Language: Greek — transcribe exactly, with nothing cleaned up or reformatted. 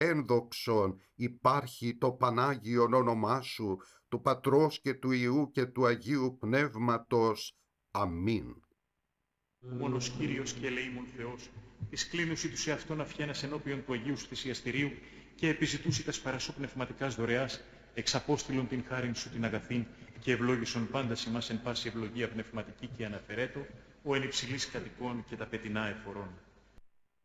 ένδοξον υπάρχει το Πανάγιον όνομά σου, του Πατρός και του Υιού και του Αγίου Πνεύματος. Αμήν. Ο μόνος Κύριος και ελεήμων Θεός, εις κλίνουσι του σε αυτόν αυχένας ενώπιον του Αγίου σου θυσιαστηρίου και επιζητούσι τας παρασού πνευματικάς δωρεάς, εξαπόστηλον την χάριν σου την αγαθήν και ευλόγησον πάντα ημάς εν πάση ευλογία πνευματική και αναφερέτω, ο εν υψηλής κατοικών και τα πετεινά εφορών.